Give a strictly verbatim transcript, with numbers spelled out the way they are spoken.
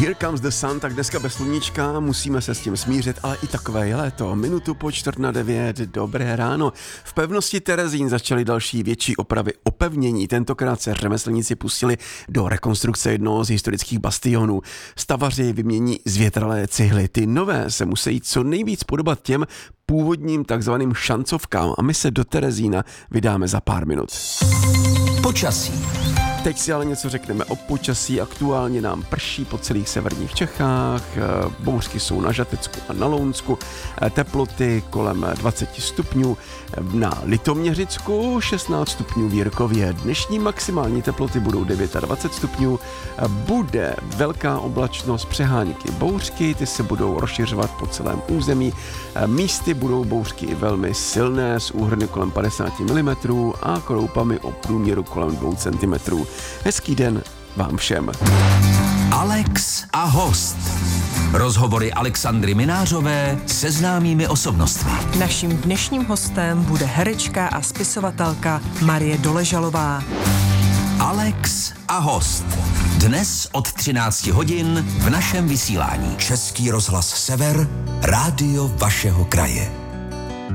Here Comes the Sun, tak dneska bez sluníčka, musíme se s tím smířit, ale i takové je léto. Minutu po čtvrt na devět, dobré ráno. V pevnosti Terezín začaly další větší opravy opevnění. Tentokrát se řemeslníci pustili do rekonstrukce jednoho z historických bastionů. Stavaři vymění zvětralé cihly. Ty nové se musí co nejvíc podobat těm původním takzvaným šancovkám a my se do Terezína vydáme za pár minut. Počasí. Teď si ale něco řekneme o počasí. Aktuálně nám prší po celých severních Čechách, bouřky jsou na Žatecku a na Lounsku, teploty kolem dvacet stupňů, na Litoměřicku šestnáct stupňů v Jirkově. Dnešní maximální teploty budou dvacet devět stupňů, bude velká oblačnost, přehánky bouřky, ty se budou rozšiřovat po celém území. Místy budou bouřky i velmi silné, s úhrny kolem padesát milimetrů a kroupami o průměru kolem dvou centimetrů. Hezký den vám všem. Alex a host. Rozhovory Alexandry Minářové se známými osobnostmi. Naším dnešním hostem bude herečka a spisovatelka Marie Doležalová. Alex a host. Dnes od třinácti hodin v našem vysílání. Český rozhlas Sever, rádio vašeho kraje.